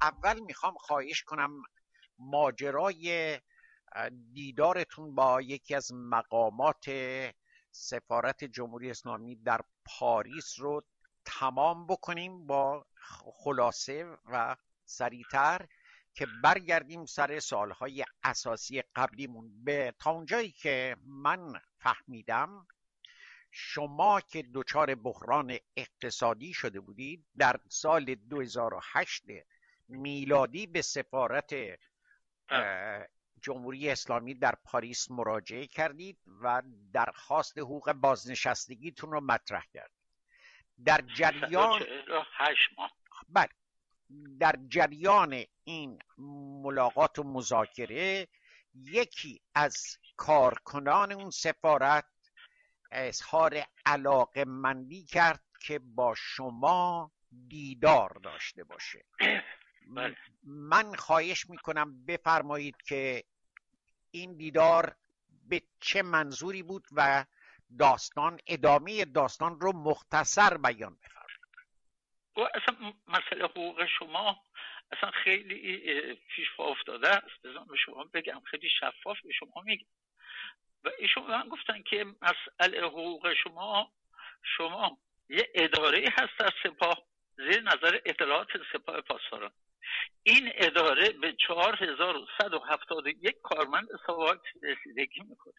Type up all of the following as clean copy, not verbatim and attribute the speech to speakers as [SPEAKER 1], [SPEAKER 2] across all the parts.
[SPEAKER 1] اول میخوام خواهش کنم ماجرای دیدارتون با یکی از مقامات سفارت جمهوری اسلامی در پاریس رو تمام بکنیم با خلاصه و سریعتر که برگردیم سر سوالهای اساسی قبلیمون. به تا اونجایی که من فهمیدم شما که دچار بحران اقتصادی شده بودید در سال 2008 میلادی به سفارت جمهوری اسلامی در پاریس مراجعه کردید و درخواست حقوق بازنشستگیتون رو مطرح کردید. در جریان
[SPEAKER 2] 8 ماه
[SPEAKER 1] بله، در جریان این ملاقات و مذاکره یکی از کارکنان اون سفارت اظهار علاقه‌مندی کرد که با شما دیدار داشته باشه. من خواهش میکنم بفرمایید که این دیدار به چه منظوری بود و ادامه داستان رو مختصر بیان بفرمایید.
[SPEAKER 2] اصلا مسئله حقوق شما اصلا خیلی پیش پا افتاده است. بذارم به شما بگم، خیلی شفاف به شما میگم. و ایشون من گفتن که مسئله حقوق شما یه اداره هست در سپاه زیر نظر اطلاعات سپاه پاسداران. این اداره به 4171 کارمند ساواک رسیدگی میکنه.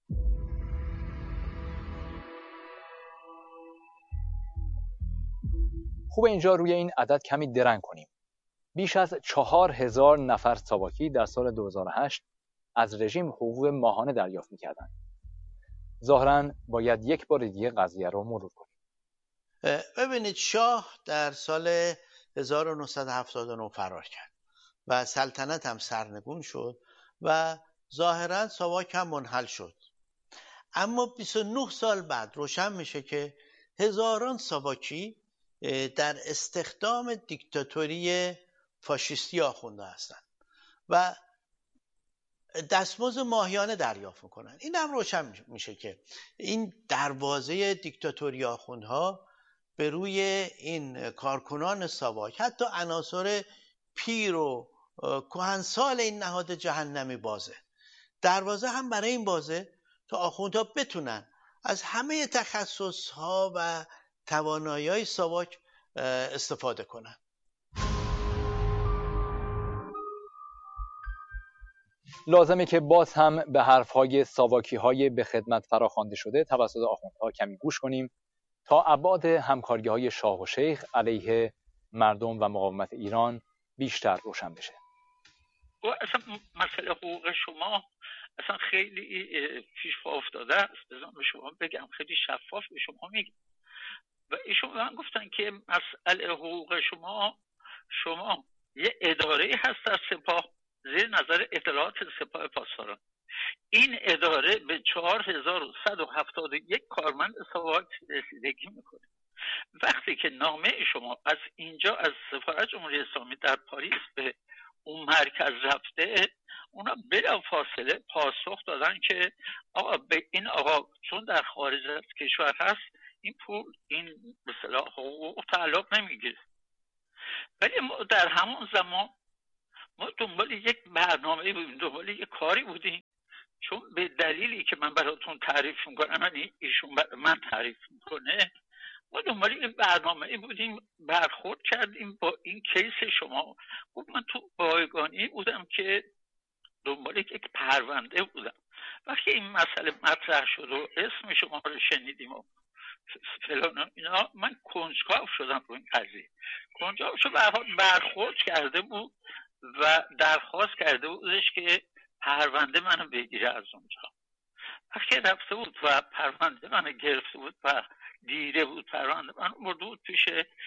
[SPEAKER 3] خوب اینجا روی این عدد کمی درنگ کنیم. بیش از 4000 نفر ساواکی در سال 2008 از رژیم حقوق ماهانه دریافت می‌کردند. ظاهراً باید یک بار دیگه قضیه رو مرور کنیم.
[SPEAKER 4] ببینید، شاه در سال 1979 فرار کرد و سلطنت هم سرنگون شد و ظاهراً ساواک هم منحل شد. اما 29 سال بعد روشن میشه که هزاران ساواکی در استخدام دیکتاتوری فاشیستی آخونده هستند و دستمزد ماهیانه دریافت میکنن. این هم روشن میشه که این دروازه دیکتاتوری آخوندها به روی این کارکنان ساواک، حتی عناصر پیر و کهنسال این نهاد جهنمی بازه. دروازه هم برای این بازه تا آخوندها بتونن از همه تخصصها و توانایی‌های ساواک استفاده کنن.
[SPEAKER 3] لازمه که باز هم به حرف‌های ساواکی‌های به خدمت فراخوانده شده توسط آخوندها کمی گوش کنیم تا ابعاد همکاری‌های شاه و شیخ علیه مردم و مقاومت ایران بیشتر روشن بشه.
[SPEAKER 2] اصلا مسئله حقوق شما اصلا خیلی پیش پا افتاده است. بذارم به شما بگم، خیلی شفاف به شما میگم. و ایشون من گفتن که مسئله حقوق شما یه اداره هست در سپاه زیر نظر اطلاعات سپاه پاسداران. این اداره به 4171 کارمند ساواک رسیدگی میکنه. وقتی که نامه شما از اینجا از سفارت جمهوری اسلامی در پاریس به اون مرکز رفته، اونا بلافاصله پاسخ دادن که آقا به این آقا چون در خارج از کشور هست این پول، این به اصطلاح حقوق تعلق نمیگیره. ولی ما در همون زمان ما دنبال یک برنامه بودیم، دنبال یک کاری بودیم، چون به دلیلی که من براتون تعریف میکنم، یعنی ایشون من تعریف میکنه، ما دنبال یک برنامه بودیم، برخورد کردیم با این کیس شما. خب من تو بایگانی بودم که دنبال یک پرونده بودم. وقتی این مسئله مطرح شد و اسم شما رو شنیدیم و فلان اینا، من کنجکاو شدم رو این قضیه. کنجکاو شد، به هر حال برخورد کرده بود و درخواست کرده بودش که پرونده منو بگیره از اونجا. وقتی رفته بود و پرونده منو گرفته بود و دیده بود پرونده منو، برده بود پیش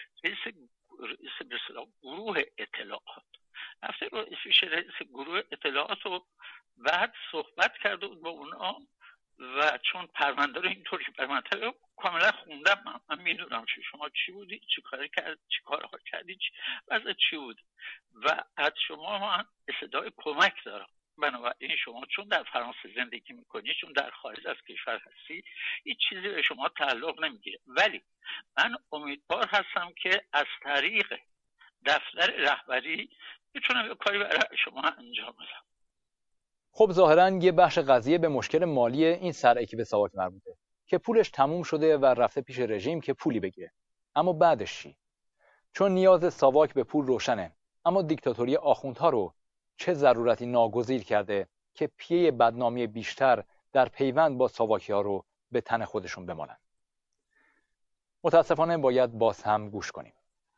[SPEAKER 2] رئیس گروه اطلاعات. رفته بود پیش رئیس گروه اطلاعات و بعد صحبت کرده بود با اونا و چون پرونده رو اینطوری پرونده کاملا خوندم، من میدونم شما چی بودی، چی کارها کردی، وضع چی بود و از شما من صدای کمک دارم. بنابراین شما چون در فرانسه زندگی میکنی، چون در خارج از کشور هستی، هیچ چیزی به شما تعلق نمیگیره. ولی من امیدوار هستم که از طریق دفتر رهبری میتونم یه کاری برای شما انجام بدم.
[SPEAKER 3] خب ظاهراً یه بخش قضیه به مشکل مالی این سرکیب ساواک مربوطه که پولش تموم شده و رفته پیش رژیم که پولی بگیره. اما بعدش چی؟ چون نیاز ساواک به پول روشنه، اما دیکتاتوری آخوندها رو چه ضرورتی ناگزیر کرده که پیه بدنامی بیشتر در پیوند با ساواکی‌ها رو به تن خودشون بمانن؟ متاسفانه باید باز هم گوش کنیم.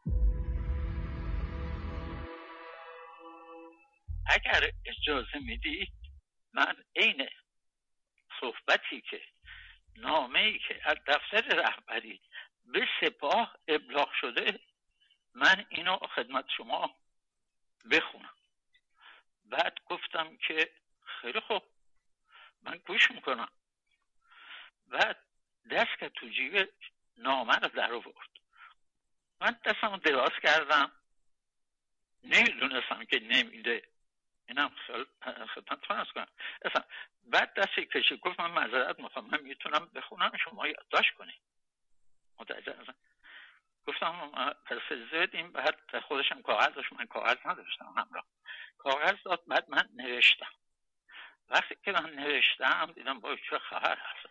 [SPEAKER 2] اگر اجازه میدید من عین صحبتی که نامه‌ای که از دفتر رهبری به سپاه ابلاغ شده من اینو خدمت شما بخونم. بعد گفتم که خیلی خوب من گوش میکنم. بعد دست که تو جیب نامه رو در آورد. من دستم دراز کردم، نمیدونستم که نمیده. اینم خدمت من کنم. بعد دستی کشید گفت من معذرت میخوام، من میتونم بخونم شما یادداشت کنید. متوجه هستم. گفتم پس این بعد خودشم کاغذ داشت، من کاغذ نداشتم همراه. کاغذ داد، بعد من نوشتم. وقتی که من نوشتم دیدم با چه خبر هست.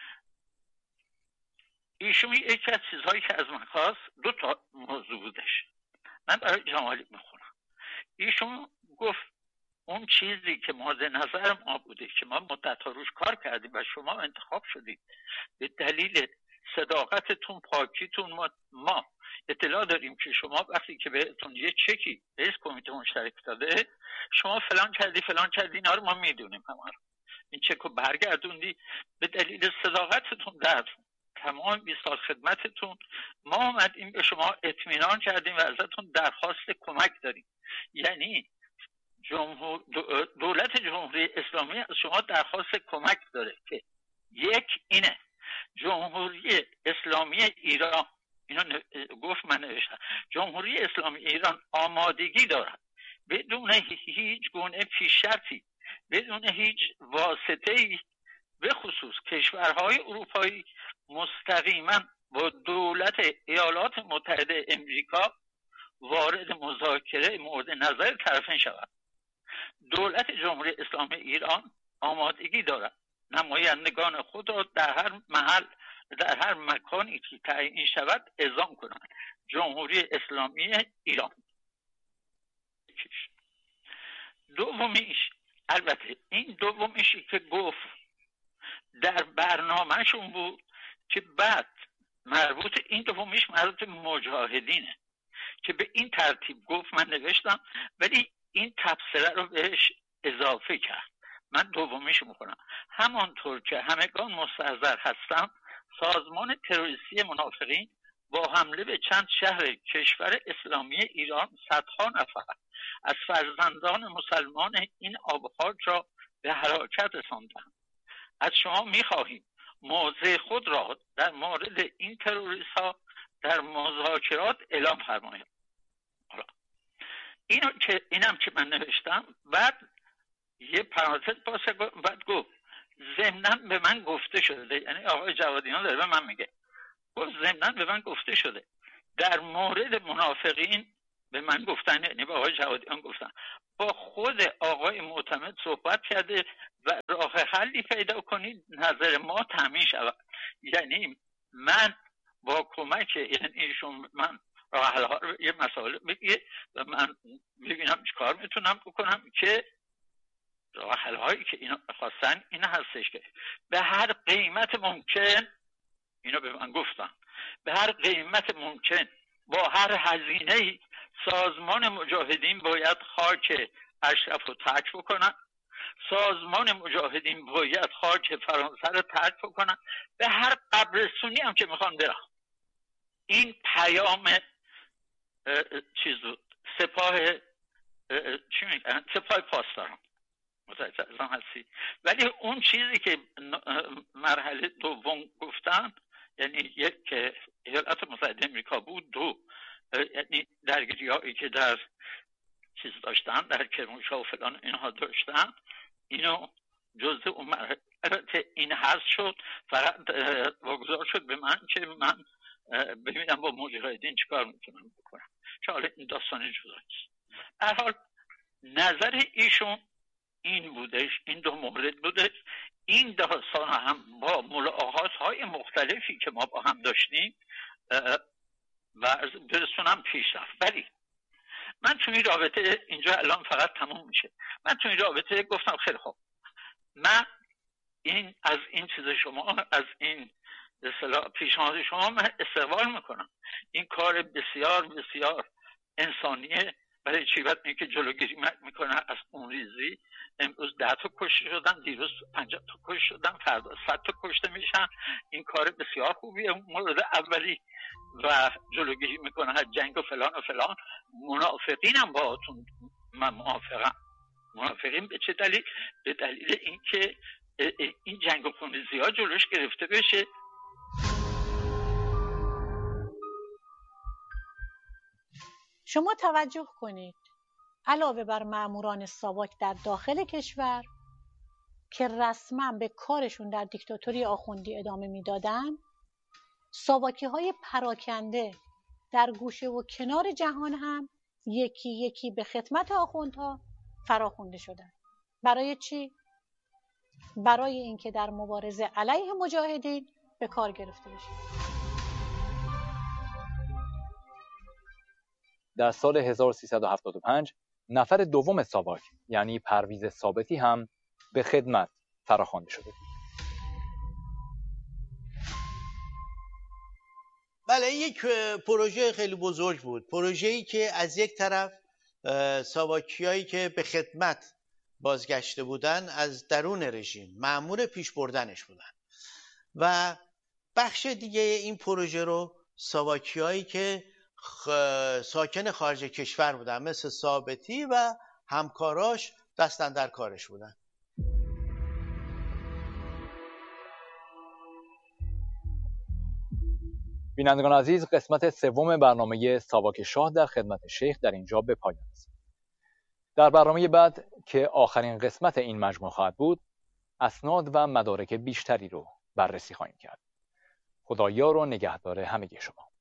[SPEAKER 2] ایشون یکی از چیزهایی که از من خواست دو تا موضوع بودش. من برای جمالی میخونم. ایشون گفت اون چیزی که مورد نظر ما بوده که ما مدت‌ها روش کار کردیم و شما انتخاب شدید به دلیل صداقتتون، پاکیتون، ما اطلاع داریم که شما وقتی که بهتون یه چکی رئیس کمیته مشترک داده شما فلان کردی اینا رو ما میدونیم. همه این چکو برگردوندی به دلیل صداقتتون در تمام 20 سال خدمتتون ما اومدیم به شما اطمینان کردیم و ازتون درخواست کمک داریم. یعنی دولت جمهوری اسلامی از شما درخواست کمک داره که یک اینه جمهوری اسلامی ایران، اینو گفت من نوشتم، جمهوری اسلامی ایران آمادگی دارد بدون هیچ گونه پیش شرطی، بدون هیچ واسطه‌ای، به خصوص کشورهای اروپایی مستقیما با دولت ایالات متحده امریکا وارد مذاکره مورد نظر طرفین شود. دولت جمهوری اسلامی ایران آمادگی دارد نمایندگان خود را در هر محل در هر مکانی که تعیین شود اعزام کنند. جمهوری اسلامی ایران. دومیش، البته این دومیشی که گفت در برنامهشون بود که بعد این دومیش مربوط به مجاهدینه که به این ترتیب گفت، من نوشتم ولی این تبصره رو بهش اضافه کرد. من دومیش میکنم. همانطور که همگان مستحضر هستم سازمان تروریستی منافقین با حمله به چند شهر کشور اسلامی ایران صدها نفر از فرزندان مسلمان این آبخاک را به هلاکت رساندند. از شما میخواهیم موضع خود را در مورد این تروریست ها در مذاکرات اعلام فرمایید. اینم که من نوشتم. بعد یه پرانتز باسه، بعد گفت ضمناً به من گفته شده، یعنی آقای جوادیان داره به من میگه، گفت ضمناً به من گفته شده در مورد منافقین به من گفتن، یعنی به آقای جوادیان گفتن، با خود آقای معتمد صحبت کرده و راه حلی پیدا کنید نظر ما تامین شود. یعنی من با کمک ایشون من راه حل ها رو یه مسائل بگیه و من ببینم چیکار میتونم بکنم که راه حل هایی که اینا خواستن این هستش که به هر قیمت ممکن، اینو به من گفتن، به هر قیمت ممکن با هر هزینه‌ای سازمان مجاهدین باید خاک اشرف رو ترک بکنن، سازمان مجاهدین باید خاک فرانسه رو ترک بکنن، به هر قبرستونی هم که میخوان برن. این پیام چیز بود، سپاه چی میگن، سپاه پاسداران. متوجه هستی؟ ولی اون چیزی که مرحله دوم گفتن، یعنی یک که ایالات متحده امریکا بود، دو یعنی درگیری‌هایی که در چیز داشتن، در کرمانشاه و فلان اینها داشتن، اینو جزء اون مرحله این حذف شد. فقط واگذار شد به من که من ببینم با مجاهدین چیکار میتونم بکنم، چه حالا این داستان جداست. هر حال نظر ایشون این بودش، این دو مورد بودش. این داستان هم با ملاقات های مختلفی که ما با هم داشتیم و برسونم پیش رفت. ولی من تو این رابطه، اینجا الان فقط تموم میشه، من تو این رابطه گفتم خیلی خوب، من از این چیز شما، از این پیشنهاد شما من استقبال میکنم. این کار بسیار بسیار انسانیه. برای چی؟ بعد اینکه جلوگیری میکنه از خونریزی. امروز 10 تا کشته شدن، دیروز 50 تا کشته شدن، فردا 100 تا کشته میشن. این کار بسیار خوبیه مورد اولی و جلوگیری میکنه از جنگ و فلان و فلان. منافقینم باهاتون من موافقم. منافقین به چه دلیل؟ به دلیل اینکه این جنگ و خونریزی ها جلوش گرفته بشه.
[SPEAKER 5] شما توجه کنید علاوه بر ماموران ساواک در داخل کشور که رسما به کارشون در دیکتاتوری آخوندی ادامه میدادن، ساواکی های پراکنده در گوشه و کنار جهان هم یکی یکی به خدمت آخوندها فراخوانده شدن. برای چی؟ برای اینکه در مبارزه علیه مجاهدین به کار گرفته بشه.
[SPEAKER 3] در سال 1375 نفر دوم ساواک یعنی پرویز ثابتی هم به خدمت فراخوانده شده.
[SPEAKER 4] بله، یک پروژه خیلی بزرگ بود. پروژه‌ای که از یک طرف ساواکیایی که به خدمت بازگشته بودن از درون رژیم مأمور پیش بردنش بودن و بخش دیگه این پروژه رو ساواکیایی که ساکن خارج کشور بودن مثل ثابتی و همکاراش دستن در کارش بودن.
[SPEAKER 3] بینندگان عزیز، قسمت سوم برنامه ساواک شاه در خدمت شیخ در اینجا به پایان است. در برنامه بعد که آخرین قسمت این مجموعه خواهد بود، اسناد و مدارک بیشتری رو بررسی خواهیم کرد. خدایا و نگهدار همگی شما.